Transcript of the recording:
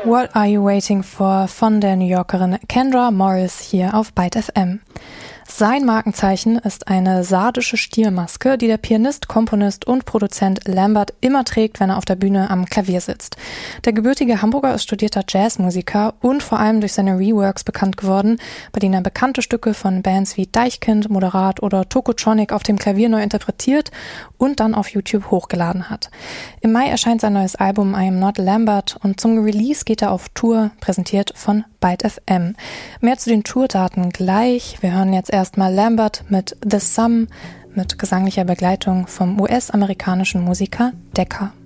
What Are You Waiting For von der New Yorkerin Kendra Morris hier auf Byte FM. Sein Markenzeichen ist eine sardische Stiermaske, die der Pianist, Komponist und Produzent Lambert immer trägt, wenn er auf der Bühne am Klavier sitzt. Der gebürtige Hamburger ist studierter Jazzmusiker und vor allem durch seine Reworks bekannt geworden, bei denen er bekannte Stücke von Bands wie Deichkind, Moderat oder Tokotronic auf dem Klavier neu interpretiert und dann auf YouTube hochgeladen hat. Im Mai erscheint sein neues Album I Am Not Lambert und zum Release geht er auf Tour, präsentiert von Byte FM. Mehr zu den Tourdaten gleich. Wir hören jetzt erstmal Lambert mit The Sum mit gesanglicher Begleitung vom US-amerikanischen Musiker Decca.